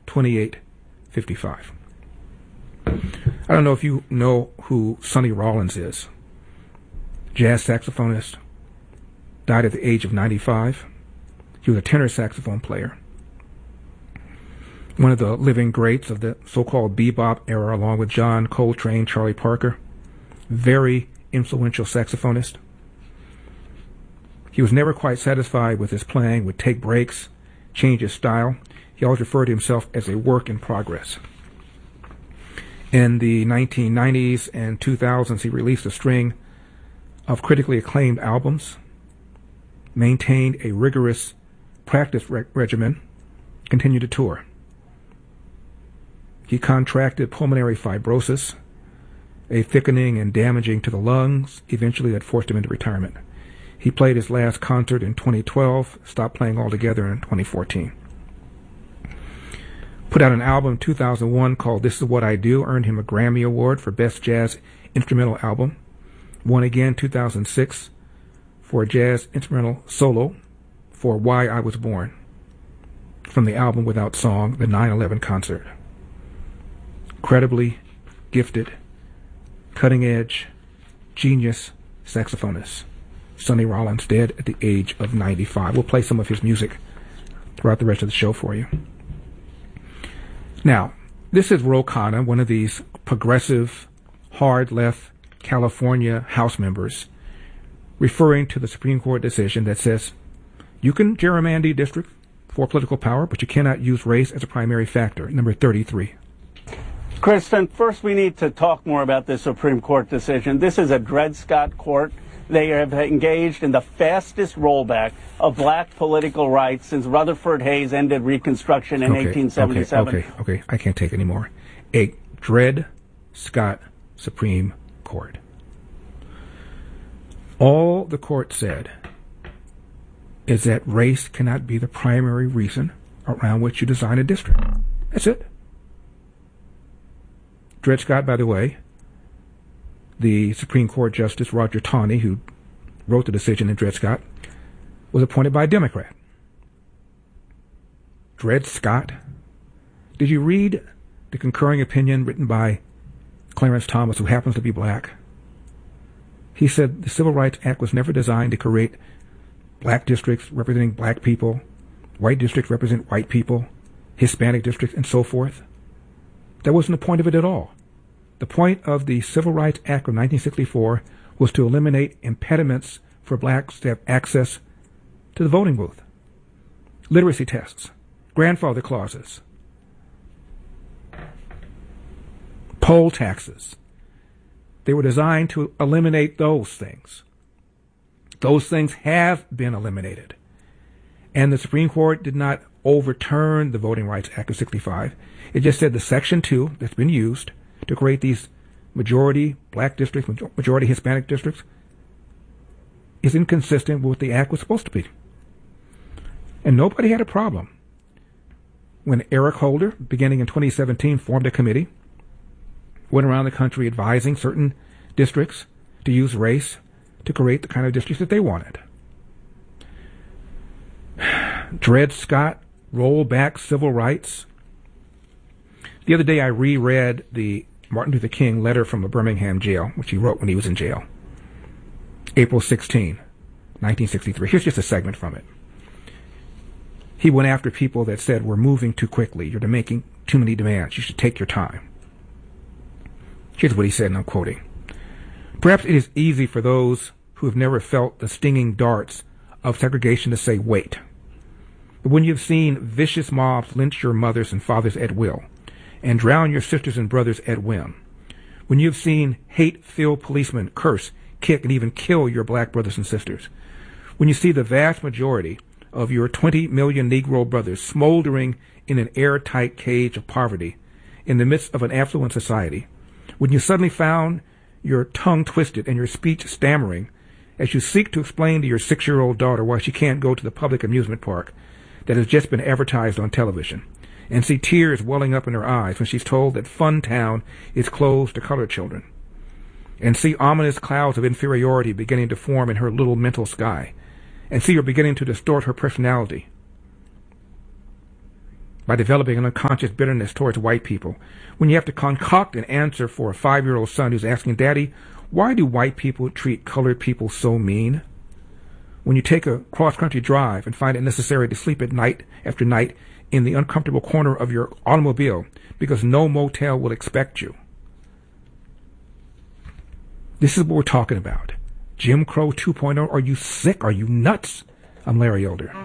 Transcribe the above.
2855. I don't know if you know who Sonny Rollins is. Jazz saxophonist, died at the age of 95. He was a tenor saxophone player. One of the living greats of the so-called bebop era, along with John Coltrane, Charlie Parker. Very influential saxophonist. He was never quite satisfied with his playing, would take breaks, change his style. He always referred to himself as a work in progress. In the 1990s and 2000s, he released a string of critically acclaimed albums, maintained a rigorous practice regimen, continued to tour. He contracted pulmonary fibrosis, a thickening and damaging to the lungs, eventually that forced him into retirement. He played his last concert in 2012, stopped playing altogether in 2014. Put out an album in 2001 called This Is What I Do, earned him a Grammy Award for Best Jazz Instrumental Album. Won again 2006 for a Jazz Instrumental Solo for Why I Was Born, from the album Without Song, the 9/11 concert. Incredibly gifted, cutting-edge, genius saxophonist. Sonny Rollins, dead at the age of 95. We'll play some of his music throughout the rest of the show for you. Now, this is Ro Khanna, one of these progressive, hard-left California House members, referring to the Supreme Court decision that says you can gerrymander districts for political power, but you cannot use race as a primary factor. Number 33. Kristen, first we need to talk more about this Supreme Court decision. This is a Dred Scott court. They have engaged in the fastest rollback of black political rights since Rutherford Hayes ended Reconstruction in 1877. Okay, I can't take anymore. A Dred Scott Supreme Court. All the court said is that race cannot be the primary reason around which you design a district. That's it. Dred Scott, by the way, the Supreme Court Justice Roger Taney, who wrote the decision in Dred Scott, was appointed by a Democrat. Dred Scott? Did you read the concurring opinion written by Clarence Thomas, who happens to be black? He said the Civil Rights Act was never designed to create black districts representing black people, white districts represent white people, Hispanic districts, and so forth. That wasn't the point of it at all. The point of the Civil Rights Act of 1964 was to eliminate impediments for blacks to have access to the voting booth. Literacy tests, grandfather clauses, poll taxes. They were designed to eliminate those things. Those things have been eliminated. And the Supreme Court did not overturn the Voting Rights Act of 65. It just said the Section 2 that's been used to create these majority black districts, majority Hispanic districts, is inconsistent with what the act was supposed to be. And nobody had a problem when Eric Holder, beginning in 2017, formed a committee, went around the country advising certain districts to use race to create the kind of districts that they wanted. Dred Scott rolled back civil rights. The other day I reread the Martin Luther King letter from a Birmingham jail, which he wrote when he was in jail. April 16, 1963. Here's just a segment from it. He went after people that said, we're moving too quickly. You're making too many demands. You should take your time. Here's what he said, and I'm quoting. Perhaps it is easy for those who have never felt the stinging darts of segregation to say, wait. But when you've seen vicious mobs lynch your mothers and fathers at will, and drown your sisters and brothers at whim, when you've seen hate-filled policemen curse, kick, and even kill your black brothers and sisters, when you see the vast majority of your 20 million Negro brothers smoldering in an airtight cage of poverty in the midst of an affluent society, when you suddenly found your tongue twisted and your speech stammering as you seek to explain to your 6-year-old daughter why she can't go to the public amusement park that has just been advertised on television, and see tears welling up in her eyes when she's told that Fun Town is closed to colored children, and see ominous clouds of inferiority beginning to form in her little mental sky, and see her beginning to distort her personality by developing an unconscious bitterness towards white people. When you have to concoct an answer for a 5-year-old son who's asking, Daddy, why do white people treat colored people so mean? When you take a cross-country drive and find it necessary to sleep at night after night in the uncomfortable corner of your automobile because no motel will expect you. This is what we're talking about. Jim Crow 2.0. Are you sick? Are you nuts? I'm Larry Elder.